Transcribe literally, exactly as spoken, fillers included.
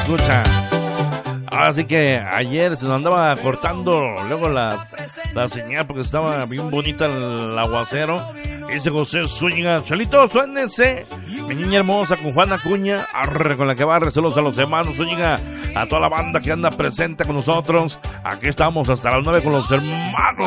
escucha. Así que ayer se nos andaba cortando luego la, la señal porque estaba bien bonita el aguacero. Dice José Zúñiga, Chalito, suéndense. Mi niña hermosa con Juana Cuña, arre con la que barre, saludos a los hermanos Zúñiga, a toda la banda que anda presente con nosotros. Aquí estamos hasta las nueve con los hermanos